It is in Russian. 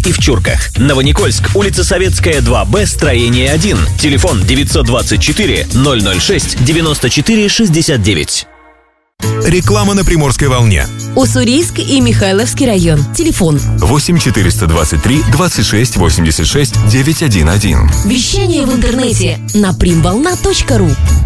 и в Чурках. Новоникольск, улица Советская, 2Б, строение 1. Телефон 924 006 94 69. Реклама на Приморской волне. Уссурийск и Михайловский район. Телефон 8 423 26 86 911. Вещание в интернете на primvolna.ru.